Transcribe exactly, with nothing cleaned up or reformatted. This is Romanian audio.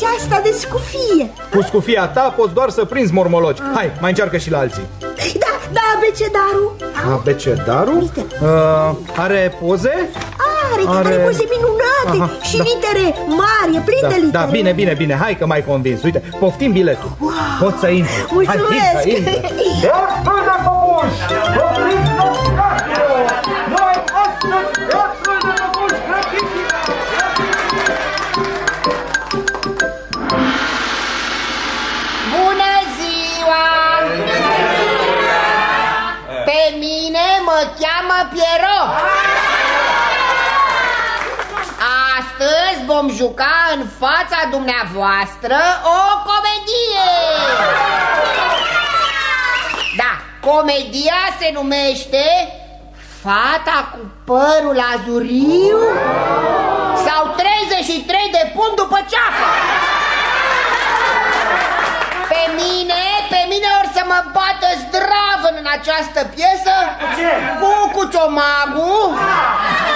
aceasta de scufie. Cu scufia ta poți doar să prinzi mormologi. Hai, mai încearcă și la alții. Da, da, abecedarul. Abecedarul? Uh, are poze? Are, are, are poze minunate. Aha, și da. litere mari, e plin da, de litere. Da, bine, bine, bine, hai că m-ai convins. Uite, poftim biletul. Wow. Poți să intri. Mulțumesc. Hai, intră, intră. Destul de păpuși! Opriți noticatul! Noi astăzi destul de păpuși! Bună ziua! Pe mine mă cheamă Pierrot. Astăzi vom juca în fața dumneavoastră o comedie. Da, comedia se numește Fata cu părul azuriu sau treizeci și trei de pun după ceafă. Pe mine, pe mine or să mă bată zdravă în această piesă. Cu Cuciomagu